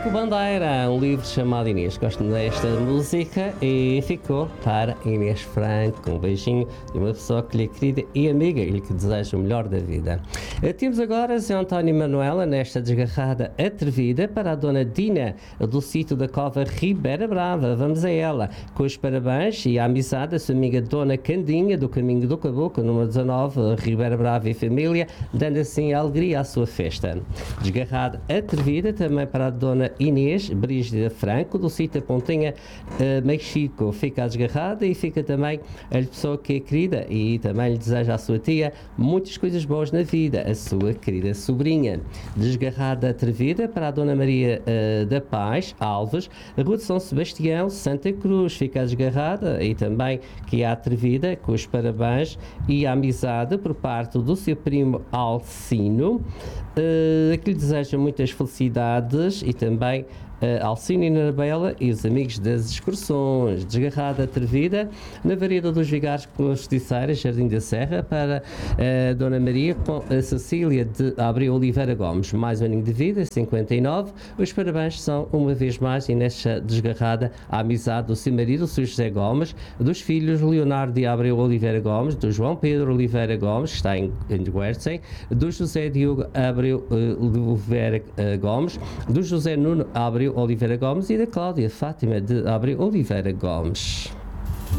Franco Bandeira, um livro chamado Inês. Gosto desta música e ficou para Inês Franco. Um beijinho de uma pessoa que lhe é querida e amiga e que deseja o melhor da vida. Temos agora Zé António e Manuela nesta desgarrada atrevida para a dona Dina do sítio da Cova Ribeira Brava. Vamos a ela com os parabéns e a amizade da sua amiga Dona Candinha do Caminho do Caboclo, número 19, Ribeira Brava e família, dando assim alegria à sua festa. Desgarrada atrevida também para a dona Inês Brígida Franco do sítio da Pontinha Mexico. Fica desgarrada e fica também a pessoa que é querida e também lhe deseja à sua tia muitas coisas boas na vida, a sua querida sobrinha. Desgarrada atrevida para a dona Maria da Paz Alves, Rua de São Sebastião, Santa Cruz. Fica desgarrada e também que é atrevida com os parabéns e a amizade por parte do seu primo Alcino, que lhe deseja muitas felicidades e também Alcino e Narabela e os amigos das excursões. Desgarrada atrevida na Vareda dos Vigares com as Justiceiras, Jardim da Serra, para Dona Maria com a Cecília de Abreu Oliveira Gomes. Mais um aninho de vida, 59. Os parabéns são uma vez mais e nesta desgarrada a amizade do seu marido, o Sr. José Gomes, dos filhos Leonardo de Abreu Oliveira Gomes, do João Pedro Oliveira Gomes, que está em Guernsey, do José Diogo Abreu Oliveira Gomes, do José Nuno Abreu Oliveira Gomes e da Cláudia Fátima de Abreu Oliveira Gomes.